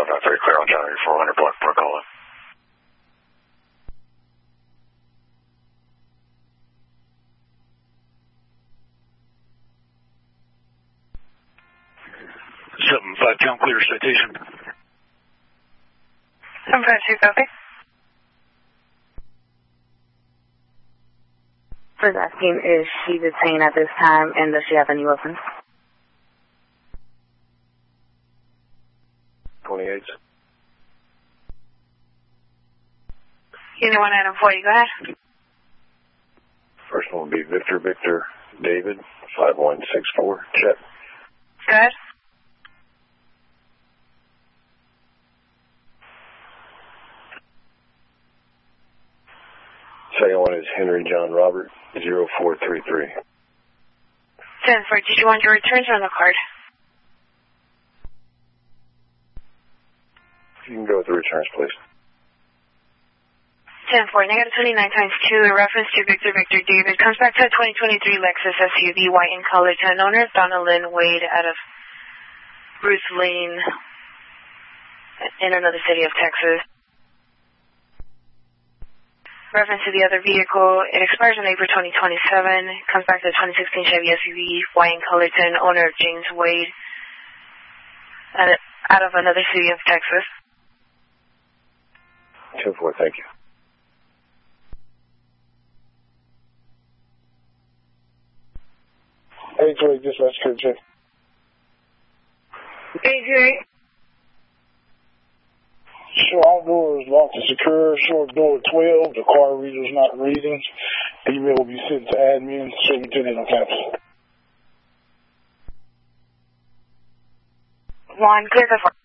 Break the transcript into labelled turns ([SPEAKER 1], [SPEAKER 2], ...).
[SPEAKER 1] 553, clear on January 400 block, Brookala. Town clear citation.
[SPEAKER 2] 752, copy.
[SPEAKER 3] First asking, is she detained at this time and does she have any weapons?
[SPEAKER 1] 28.
[SPEAKER 2] Unit 1 item 40, go ahead.
[SPEAKER 1] First one will be Victor David 5164. Check.
[SPEAKER 2] Go ahead.
[SPEAKER 1] Second one is Henry John Robert 0433.
[SPEAKER 2] 10-4, did you want your returns on the card?
[SPEAKER 1] You can go with the returns, please.
[SPEAKER 2] 10-4, negative 29 times 2 in reference to Victor David. Comes back to a 2023 Lexus SUV, white in color. 10 owner, Donna Lynn Wade out of Bruce Lane in another city of Texas. Reference to the other vehicle, it expires in April 2027. Comes back to the 2016 Chevy SUV, white in color. 10 owner, James Wade out of another city of Texas.
[SPEAKER 1] 10-4, thank you.
[SPEAKER 4] 828, dispatch, clear check.
[SPEAKER 2] 828.
[SPEAKER 4] Short door is locked and secure. Short door 12. The car reader is not reading. Email will be sent to admin. Superintendent on campus.
[SPEAKER 2] 1, clear the